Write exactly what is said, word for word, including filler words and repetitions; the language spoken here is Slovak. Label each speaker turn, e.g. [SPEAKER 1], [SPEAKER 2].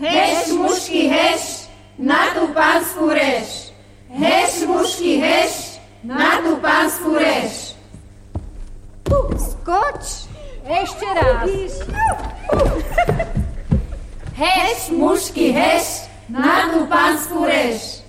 [SPEAKER 1] Heš, mušky, heš, na tú pánsku reš. Heš, mušky, heš, na tú pánsku reš.
[SPEAKER 2] Skoč! Ešte raz.
[SPEAKER 1] Heš, mušky, heš, na tú pánsku reš.